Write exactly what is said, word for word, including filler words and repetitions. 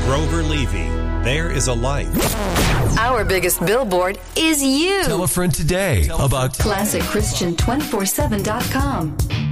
Grover Levy. There is a life. Our biggest billboard is you. Tell a friend today about Classic Christian two forty-seven dot com.